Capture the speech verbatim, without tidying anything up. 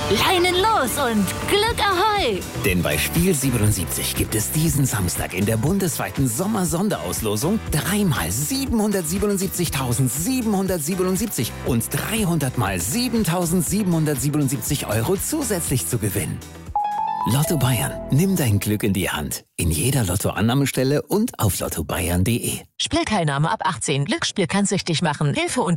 Leinen los und Glück Ahoi! Denn bei Spiel siebenundsiebzig gibt es diesen Samstag in der bundesweiten Sommer-Sonderauslosung dreimal siebenhundertsiebenundsiebzigtausendsiebenhundertsiebenundsiebzig und dreihundert mal siebentausendsiebenhundertsiebenundsiebzig Euro zusätzlich zu gewinnen. Lotto Bayern. Nimm dein Glück in die Hand. In jeder Lottoannahmestelle und auf lotto bayern punkt de. Spielteilnahme ab achtzehn. Glücksspiel kann süchtig machen. Hilfe und